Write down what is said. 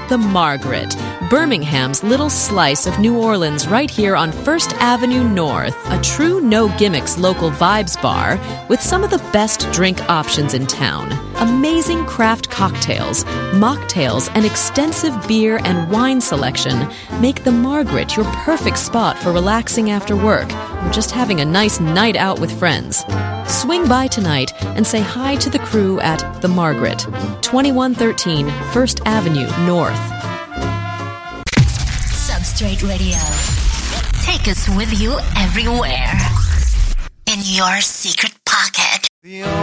The Margaret, Birmingham's little slice of New Orleans right here on First Avenue North. A true no-gimmicks local vibes bar with some of the best drink options in town. Amazing craft cocktails, mocktails, and extensive beer and wine selection make The Margaret your perfect spot for relaxing after work or just having a nice night out with friends. Swing by tonight and say hi to the crew at The Margaret, 2113 First Avenue North. Substrate Radio. Take us with you everywhere. In your secret pocket.